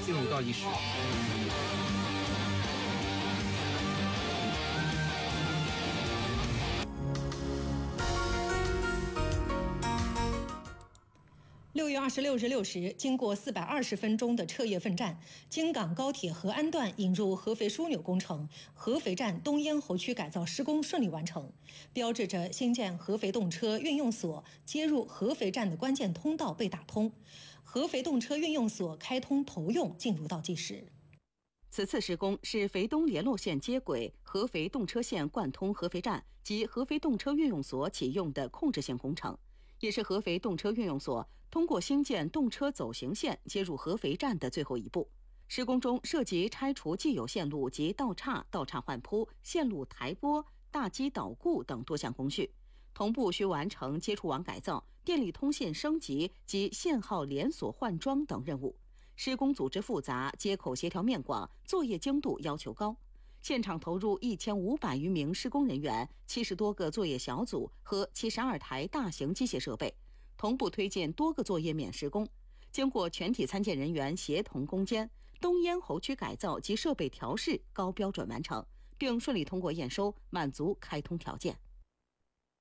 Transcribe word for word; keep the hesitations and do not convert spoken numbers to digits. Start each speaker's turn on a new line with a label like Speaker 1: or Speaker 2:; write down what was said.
Speaker 1: 进入倒计时。
Speaker 2: 六月二十六日六时，经过四百二十分钟的彻夜奋战，京港高铁合安段引入合肥枢纽工程，合肥站东咽喉区改造施工顺利完成，标志着新建合肥动车运用所接入合肥站的关键通道被打通，合肥动车运用所开通投用进入倒计时。
Speaker 3: 此次施工是肥东联络线接轨合肥动车线贯通合肥站及合肥动车运用所启用的控制性工程，也是合肥动车运用所通过新建动车走行线接入合肥站的最后一步。施工中涉及拆除既有线路及道岔、道岔换铺、线路抬拨、大基导固等多项工序，同步需完成接触网改造、电力通信升级及线号连锁换装等任务。施工组织复杂，接口协调面广，作业精度要求高。现场投入一千五百余名施工人员、七十多个作业小组和七十二台大型机械设备，同步推进多个作业免施工。经过全体参建人员协同攻坚，东咽喉区改造及设备调试高标准完成，并顺利通过验收，满足开通条件。